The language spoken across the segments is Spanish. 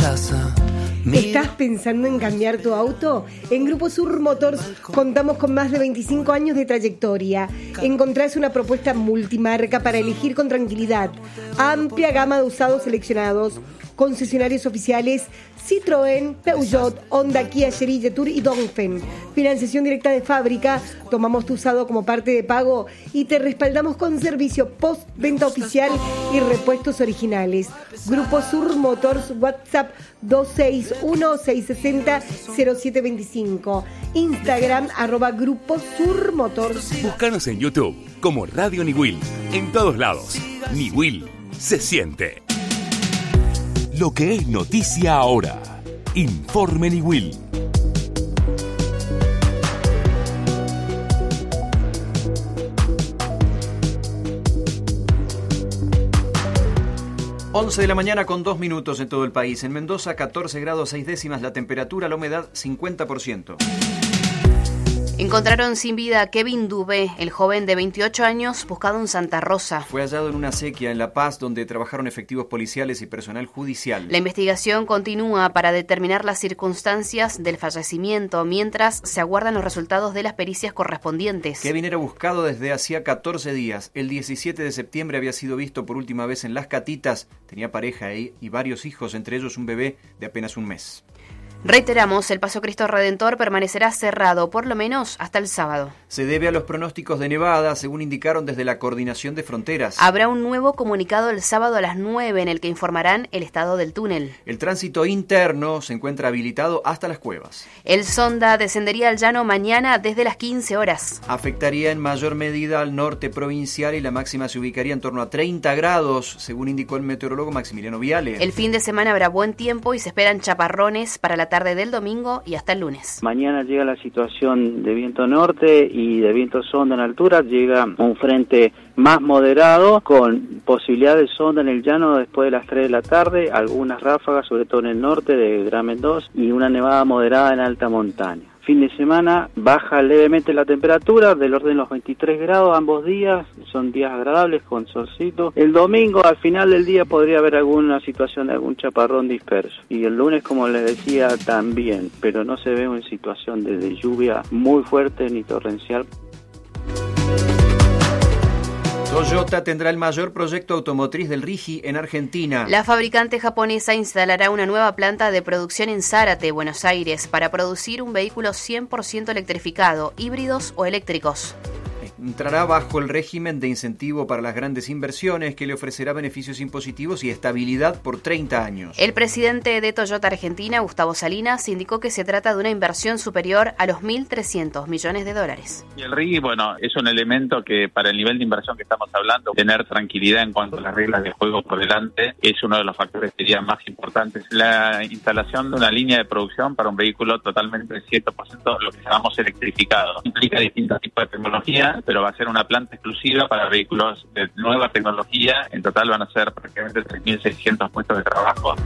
casa. ¿Estás pensando en cambiar tu auto? En Grupo Sur Motors contamos con más de 25 años de trayectoria. Encontrás una propuesta multimarca para elegir con tranquilidad. Amplia gama de usados seleccionados. Concesionarios oficiales Citroën, Peugeot, Honda, Kia, Chery, Jetour y Dongfeng. Financiación directa de fábrica. Tomamos tu usado como parte de pago y te respaldamos con servicio post-venta oficial y repuestos originales. Grupo Sur Motors, WhatsApp 261-660-0725. Instagram @Grupo Sur Motors. Búscanos en YouTube como Radio Niwil. En todos lados. Niwil se siente. Lo que es noticia ahora. Informe Niwil. Once de la mañana con 2 minutos en todo el país. En Mendoza, 14 grados 6 décimas la temperatura, la humedad 50%. Encontraron sin vida a Kevin Dubé, el joven de 28 años, buscado en Santa Rosa. Fue hallado en una acequia en La Paz, donde trabajaron efectivos policiales y personal judicial. La investigación continúa para determinar las circunstancias del fallecimiento, mientras se aguardan los resultados de las pericias correspondientes. Kevin era buscado desde hacía 14 días. El 17 de septiembre había sido visto por última vez en Las Catitas. Tenía pareja y varios hijos, entre ellos un bebé de apenas un mes. Reiteramos, el Paso Cristo Redentor permanecerá cerrado, por lo menos hasta el sábado. Se debe a los pronósticos de nevada, según indicaron desde la Coordinación de Fronteras. Habrá un nuevo comunicado el sábado a las 9 en el que informarán el estado del túnel. El tránsito interno se encuentra habilitado hasta las cuevas. El Sonda descendería al llano mañana desde las 15 horas. Afectaría en mayor medida al norte provincial y la máxima se ubicaría en torno a 30 grados, según indicó el meteorólogo Maximiliano Viale. El fin de semana habrá buen tiempo y se esperan chaparrones para la tarde del domingo y hasta el lunes. Mañana llega la situación de viento norte y de viento sonda en altura, llega un frente más moderado con posibilidad de sonda en el llano después de las 3 de la tarde, algunas ráfagas sobre todo en el norte de Gran Mendoza y una nevada moderada en alta montaña. Fin de semana baja levemente la temperatura, del orden de los 23 grados ambos días, son días agradables con solcito. El domingo al final del día podría haber alguna situación de algún chaparrón disperso. Y el lunes, como les decía, también, pero no se ve una situación de lluvia muy fuerte ni torrencial. Toyota tendrá el mayor proyecto automotriz del RIGI en Argentina. La fabricante japonesa instalará una nueva planta de producción en Zárate, Buenos Aires, para producir un vehículo 100% electrificado, híbridos o eléctricos. Entrará bajo el régimen de incentivo para las grandes inversiones que le ofrecerá beneficios impositivos y estabilidad por 30 años. El presidente de Toyota Argentina, Gustavo Salinas, indicó que se trata de una inversión superior a los 1.300 millones de dólares. Y el RIGI, es un elemento que para el nivel de inversión que estamos hablando, tener tranquilidad en cuanto a las reglas de juego por delante es uno de los factores que serían más importantes. La instalación de una línea de producción para un vehículo totalmente 100% lo que llamamos electrificado. Implica distintos tipos de tecnología, pero va a ser una planta exclusiva para vehículos de nueva tecnología. En total van a ser prácticamente 3.600 puestos de trabajo.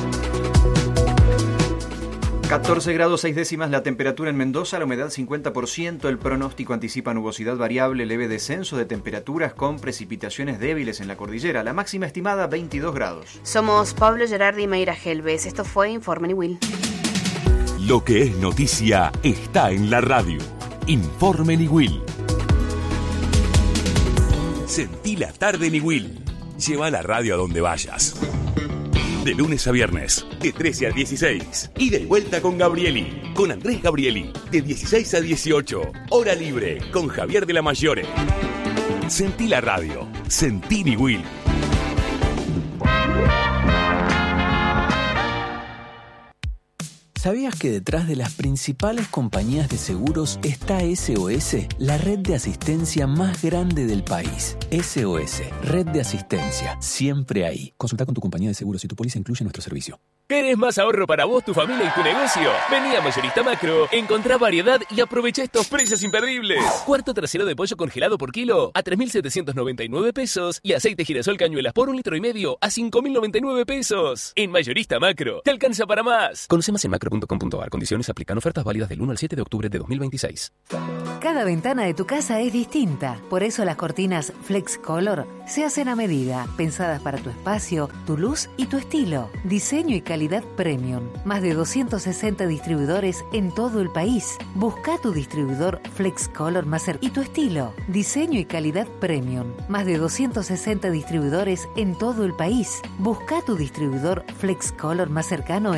14 grados 6 décimas la temperatura en Mendoza, la humedad 50%, el pronóstico anticipa nubosidad variable, leve descenso de temperaturas con precipitaciones débiles en la cordillera, la máxima estimada 22 grados. Somos Pablo Gerardi y Mayra Helves, esto fue Informe Niwil. Lo que es noticia está en la radio. Informe Niwil. Sentí la tarde Niwil. Lleva la radio a donde vayas. De lunes a viernes, de 13 a 16. Ida y vuelta con Gabrieli, con Andrés Gabrieli, de 16 a 18. Hora libre, con Javier de la Mayore. Sentí la radio. Sentí Niwil. ¿Sabías que detrás de las principales compañías de seguros está SOS, la red de asistencia más grande del país? SOS, red de asistencia, siempre ahí. Consulta con tu compañía de seguros si tu póliza incluye nuestro servicio. ¿Querés más ahorro para vos, tu familia y tu negocio? Vení a Mayorista Macro, encontrá variedad y aprovecha estos precios imperdibles. Cuarto trasero de pollo congelado por kilo a 3.799 pesos y aceite girasol cañuelas por 1,5 litros a 5.099 pesos. En Mayorista Macro, te alcanza para más. Conoce más en macro.com.ar. Condiciones aplican. Ofertas válidas del 1 al 7 de octubre de 2026. Cada ventana de tu casa es distinta. Por eso las cortinas Flex Color se hacen a medida, pensadas para tu espacio, tu luz y tu estilo. Diseño y calidad calidad premium. Más de 260 distribuidores en todo el país. Busca tu distribuidor Flex Color más cercano y tu estilo. Diseño y calidad premium. Más de 260 distribuidores en todo el país. Busca tu distribuidor Flex Color más cercano